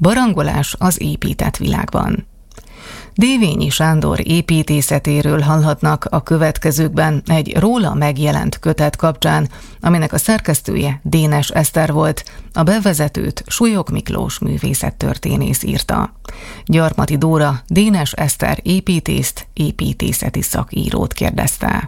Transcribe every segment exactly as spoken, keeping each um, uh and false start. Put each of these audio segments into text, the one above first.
Barangolás az épített világban. Dévényi Sándor építészetéről hallhatnak a következőkben egy róla megjelent kötet kapcsán, aminek a szerkesztője Dénes Eszter volt, a bevezetőt Súlyog Miklós művészettörténész írta. Gyarmati Dóra Dénes Eszter építészt, építészeti szakírót kérdezte.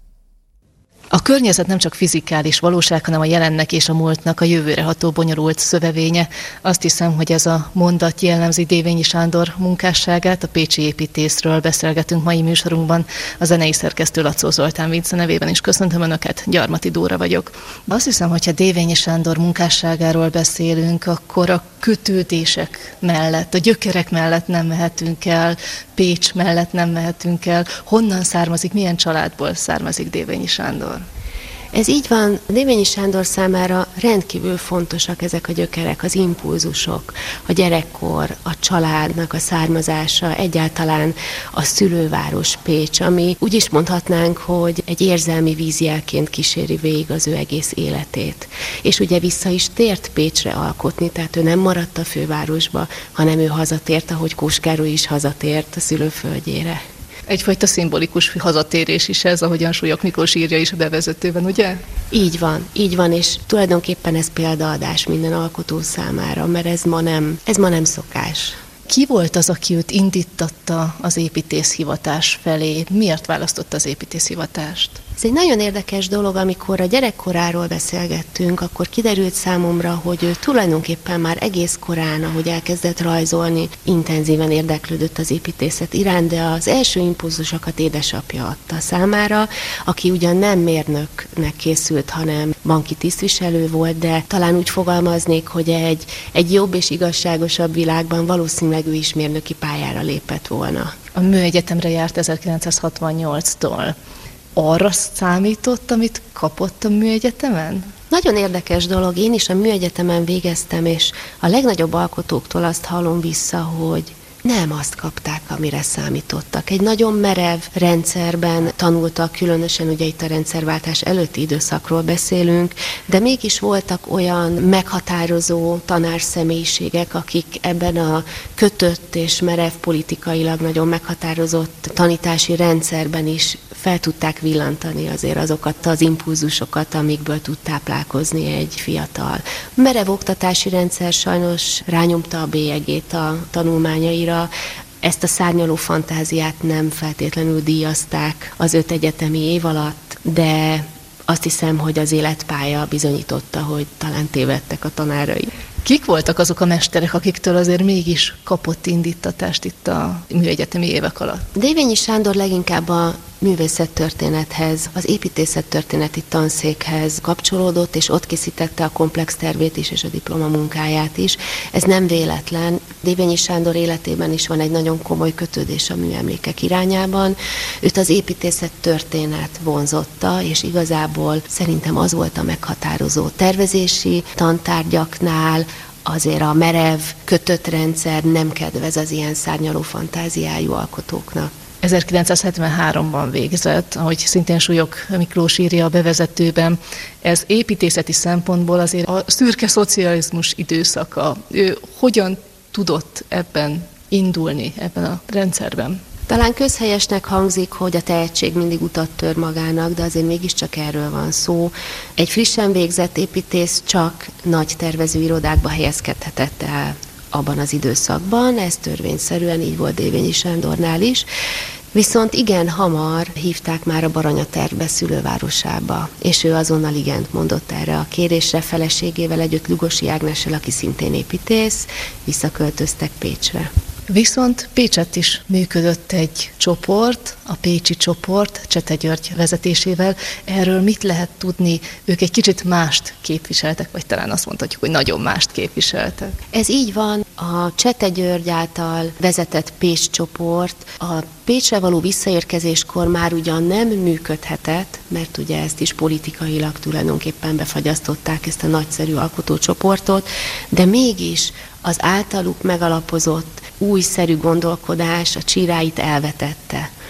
A környezet nem csak fizikális valóság, hanem a jelennek és a múltnak a jövőre ható bonyolult szövevénye. Azt hiszem, hogy ez a mondat jellemzi Dévényi Sándor munkásságát. A pécsi építészről beszélgetünk mai műsorunkban. A zenei szerkesztő Lacó Zoltán Vince nevében is köszöntöm Önöket, Gyarmati Dóra vagyok. Azt hiszem, hogyha Dévényi Sándor munkásságáról beszélünk, akkor a kötődések mellett, a gyökerek mellett nem mehetünk el, Pécs mellett nem mehetünk el. Honnan származik, milyen családból származik Dévényi Sándor? Ez így van, Dévényi Sándor számára rendkívül fontosak ezek a gyökerek, az impulzusok, a gyerekkor, a családnak a származása, egyáltalán a szülőváros Pécs, ami úgy is mondhatnánk, hogy egy érzelmi vízjelként kíséri végig az ő egész életét. És ugye vissza is tért Pécsre alkotni, tehát ő nem maradt a fővárosba, hanem ő hazatért, ahogy Kós Károly is hazatért a szülőföldjére. Egyfajta szimbolikus hazatérés is ez, ahogyan Súlyog Miklós írja is a bevezetőben, ugye? Így van, így van, és tulajdonképpen ez példaadás minden alkotó számára, mert ez ma nem, ez ma nem szokás. Ki volt az, aki őt indítatta az építészhivatás felé? Miért választotta az építészhivatást? Ez egy nagyon érdekes dolog, amikor a gyerekkoráról beszélgettünk, akkor kiderült számomra, hogy ő tulajdonképpen már egész korán, ahogy elkezdett rajzolni, intenzíven érdeklődött az építészet iránt, de az első impulzusokat édesapja adta számára, aki ugyan nem mérnöknek készült, hanem banki tisztviselő volt, de talán úgy fogalmaznék, hogy egy, egy jobb és igazságosabb világban valószínűleg ő is mérnöki pályára lépett volna. A Műegyetemre járt ezerkilencszázhatvannyolctól. Arra számított, amit kapott a Műegyetemen? Nagyon érdekes dolog, én is a Műegyetemen végeztem, és a legnagyobb alkotóktól azt hallom vissza, hogy nem azt kapták, amire számítottak. Egy nagyon merev rendszerben tanultak, különösen ugye itt a rendszerváltás előtti időszakról beszélünk, de mégis voltak olyan meghatározó tanárszemélységek, akik ebben a kötött és merev politikailag nagyon meghatározott tanítási rendszerben is fel tudták villantani azért azokat az impulzusokat, amikből tud táplálkozni egy fiatal. Merev oktatási rendszer sajnos rányomta a bélyegét a tanulmányaira, ezt a szárnyaló fantáziát nem feltétlenül díjazták az öt egyetemi év alatt, de azt hiszem, hogy az életpálya bizonyította, hogy talán tévedtek a tanárai. Kik voltak azok a mesterek, akiktől azért mégis kapott indítatást itt a műegyetemi évek alatt? Dévényi Sándor leginkább a művészettörténethez, az építészettörténeti tanszékhez kapcsolódott, és ott készítette a komplex tervét is, és a diplomamunkáját is. Ez nem véletlen. Dévényi Sándor életében is van egy nagyon komoly kötődés a műemlékek irányában. Őt az építészettörténet vonzotta, és igazából szerintem az volt a meghatározó tervezési tantárgyaknál, azért a merev, kötött rendszer nem kedvez az ilyen szárnyaló fantáziájú alkotóknak. ezerkilencszázhetvenháromban végzett, ahogy szintén Súlyog Miklós írja a bevezetőben. Ez építészeti szempontból azért a szürke szocializmus időszaka. Ő hogyan tudott ebben indulni, ebben a rendszerben? Talán közhelyesnek hangzik, hogy a tehetség mindig utat tör magának, de azért mégiscsak erről van szó. Egy frissen végzett építész csak nagy tervezőirodákba helyezkedhetett el abban az időszakban, ez törvényszerűen így volt Dévényi Sándornál is, viszont igen hamar hívták már a Baranyatervbe szülővárosába, és ő azonnal igent mondott erre a kérésre, feleségével együtt, Lugosi Ágnessel, aki szintén építész, visszaköltöztek Pécsre. Viszont Pécsett is működött egy csoport, a Pécsi csoport, Csete György vezetésével. Erről mit lehet tudni? Ők egy kicsit mást képviseltek, vagy talán azt mondhatjuk, hogy nagyon mást képviseltek. Ez így van. A Csete György által vezetett Pécs csoport a Pécsre való visszaérkezéskor már ugyan nem működhetett, mert ugye ezt is politikailag tulajdonképpen befagyasztották, ezt a nagyszerű alkotócsoportot, de mégis az általuk megalapozott újszerű gondolkodás a csíráit elvetette.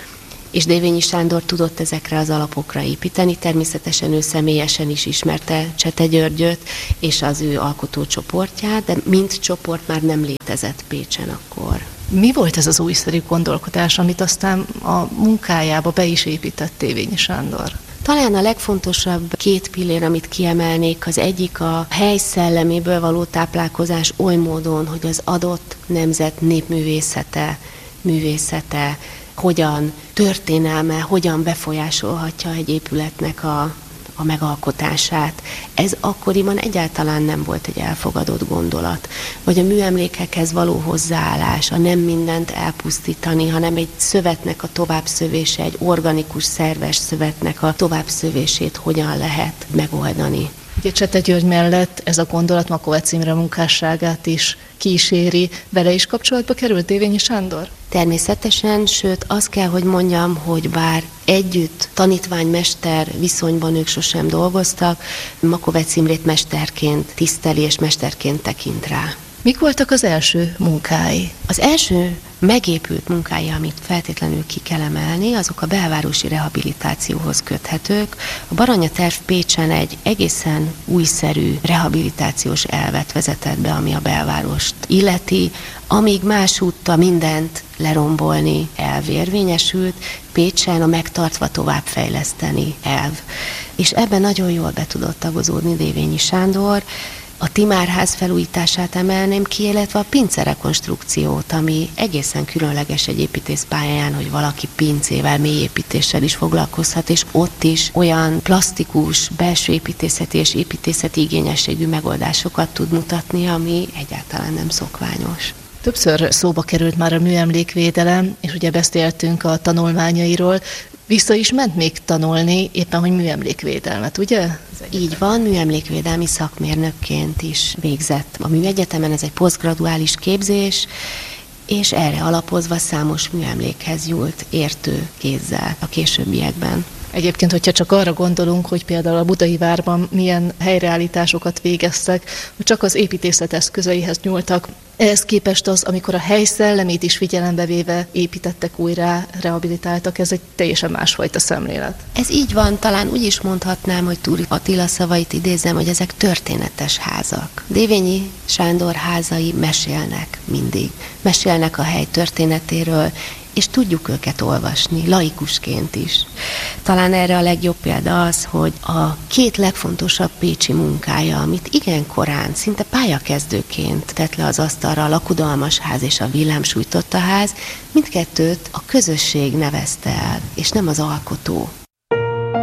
és Dévényi Sándor tudott ezekre az alapokra építeni. Természetesen ő személyesen is ismerte Csete Györgyöt és az ő alkotócsoportját, de mint csoport már nem létezett Pécsen akkor. Mi volt ez az újszerű gondolkodás, amit aztán a munkájába be is épített Dévényi Sándor? Talán a legfontosabb két pillér, amit kiemelnék, az egyik a hely szelleméből való táplálkozás oly módon, hogy az adott nemzet népművészete, művészete, hogyan történelme, hogyan befolyásolhatja egy épületnek a, a megalkotását. Ez akkoriban egyáltalán nem volt egy elfogadott gondolat. Vagy a műemlékekhez való hozzáállás, a nem mindent elpusztítani, hanem egy szövetnek a továbbszövése, egy organikus, szerves szövetnek a továbbszövését hogyan lehet megoldani. Ugye Csete György mellett ez a gondolat Makovecz Imre munkásságát is kíséri. Vele is kapcsolatba került Dévényi Sándor? Természetesen, sőt azt kell, hogy mondjam, hogy bár együtt tanítvány-mester viszonyban ők sosem dolgoztak, Makovecz Imrét mesterként tiszteli és mesterként tekint rá. Mik voltak az első munkái? Az első megépült munkái, amit feltétlenül ki kell emelni, azok a belvárosi rehabilitációhoz köthetők. A Baranya terv Pécsen egy egészen újszerű rehabilitációs elvet vezetett be, ami a belvárost illeti, amíg másútta mindent lerombolni elv érvényesült, Pécsen a megtartva továbbfejleszteni elv. És ebben nagyon jól be tudott tagozódni Dévényi Sándor. A Timárház felújítását emelném ki, illetve a pincerekonstrukciót, ami egészen különleges egy építész pályáján, hogy valaki pincével, mélyépítéssel is foglalkozhat, és ott is olyan plastikus, belső építészeti és építészeti igényességű megoldásokat tud mutatni, ami egyáltalán nem szokványos. Többször szóba került már a műemlékvédelem, és ugye beszéltünk a tanulmányairól. Vissza is ment még tanulni, éppen hogy műemlékvédelmet, ugye? Így van, műemlékvédelmi szakmérnökként is végzett a műegyetemen, ez egy posztgraduális képzés, és erre alapozva számos műemlékhez nyúlt értő kézzel a későbbiekben. Egyébként, hogyha csak arra gondolunk, hogy például a Budai Várban milyen helyreállításokat végeztek, hogy csak az építészet eszközeihez nyúltak, ehhez képest az, amikor a hely szellemét is figyelembe véve építettek újra, rehabilitáltak, ez egy teljesen másfajta szemlélet. Ez így van, talán úgy is mondhatnám, hogy Túri Attila szavait idézem, hogy ezek történetes házak. Dévényi Sándor házai mesélnek mindig. Mesélnek a hely történetéről, és tudjuk őket olvasni, laikusként is. Talán erre a legjobb példa az, hogy a két legfontosabb pécsi munkája, amit igen korán, szinte pályakezdőként tett le az asztalra, a lakodalmasház és a villámsújtotta ház, mindkettőt a közösség nevezte el, és nem az alkotó.